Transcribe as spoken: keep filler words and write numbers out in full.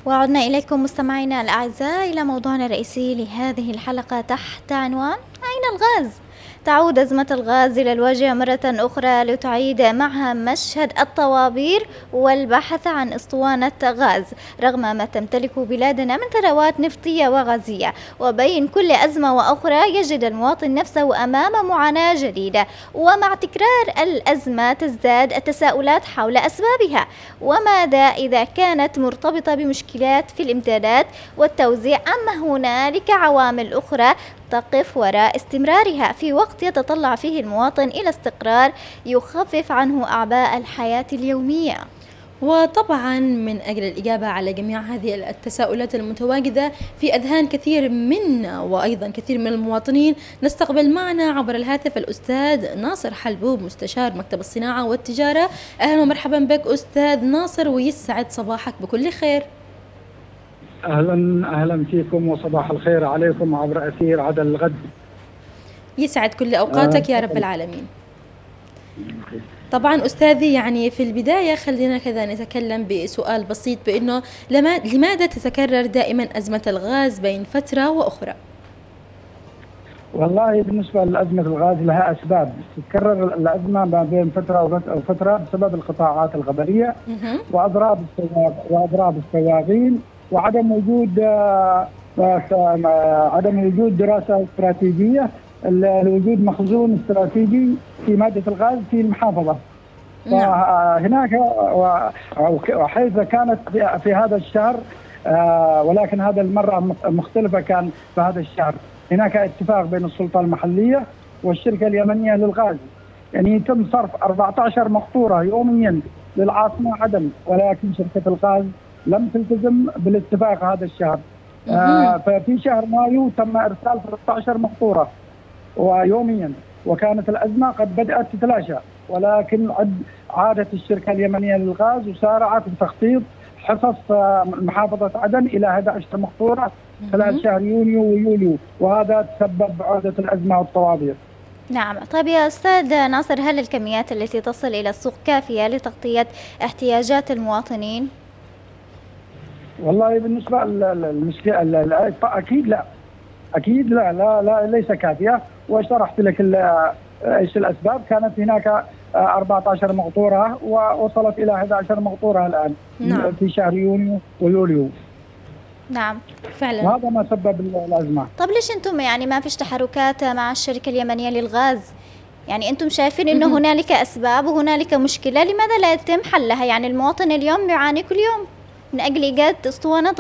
وعدنا إليكم مستمعينا الأعزاء إلى موضوعنا الرئيسي لهذه الحلقة تحت عنوان أين الغاز؟ تعود أزمة الغاز إلى الواجهة مرة أخرى لتعيد معها مشهد الطوابير والبحث عن اسطوانة غاز رغم ما تمتلك بلادنا من ثروات نفطية وغازية. وبين كل أزمة وأخرى يجد المواطن نفسه أمام معاناة جديدة، ومع تكرار الأزمة تزداد التساؤلات حول أسبابها. وماذا إذا كانت مرتبطة بمشكلات في الإمدادات والتوزيع، أم هنالك عوامل أخرى تقف وراء استمرارها في وقت يتطلع فيه المواطن إلى استقرار يخفف عنه أعباء الحياة اليومية؟ وطبعا من أجل الإجابة على جميع هذه التساؤلات المتواجدة في أذهان كثير منا وأيضا كثير من المواطنين، نستقبل معنا عبر الهاتف الأستاذ ناصر حلبوب مستشار مكتب الصناعة والتجارة. أهلا ومرحبا بك أستاذ ناصر، ويسعد صباحك بكل خير. أهلا أهلا فيكم وصباح الخير عليكم عبر أثير عدن الغد. يسعد كل أوقاتك يا رب العالمين. طبعا أستاذي، يعني في البداية خلينا كذا نتكلم بسؤال بسيط بأنه لماذا تتكرر دائما أزمة الغاز بين فترة وأخرى؟ والله بالنسبة لأزمة الغاز لها أسباب. تتكرر الأزمة ما بين فترة وفترة بسبب القطاعات الخبرية وأضراب وأضراب السواقين وعدم وجود عدم وجود دراسة استراتيجية لوجود مخزون استراتيجي في مادة الغاز في المحافظة. فهناك وحيث كانت في هذا الشهر، ولكن هذا المرة مختلفة، كان في هذا الشهر هناك اتفاق بين السلطة المحلية والشركة اليمنية للغاز، يعني يتم صرف أربعة عشر مقطورة يوميا للعاصمة عدن، ولكن شركة الغاز لم تلتزم بالاتفاق هذا الشهر. آه ففي شهر مايو تم إرسال ثلاثة عشر مقطورة ويوميا، وكانت الأزمة قد بدأت تتلاشى، ولكن عادت الشركة اليمنية للغاز وسارعت بتخطيط حصص محافظة عدن إلى أحد عشر مقطورة خلال شهر يونيو ويوليو، وهذا تسبب بعودة الأزمة والطوابير. نعم. طيب يا أستاذ ناصر، هل الكميات التي تصل إلى السوق كافية لتغطية احتياجات المواطنين؟ والله بالنسبة للمشكلة أكيد لا أكيد لا لا, لا ليس كافية، وشرحت لك إيش الأسباب. كانت هناك أربعة عشر مقطورة ووصلت إلى أحد عشر مقطورة الآن. نعم. في شهر يونيو ويوليو. نعم فعلا. وهذا ما سبب الأزمة. طب ليش أنتم يعني ما فيش تحركات مع الشركة اليمنية للغاز؟ يعني أنتم شايفين إنه هنالك أسباب وهنالك مشكلة، لماذا لا يتم حلها؟ يعني المواطن اليوم يعاني كل يوم من أجل إيجاد اسطوانة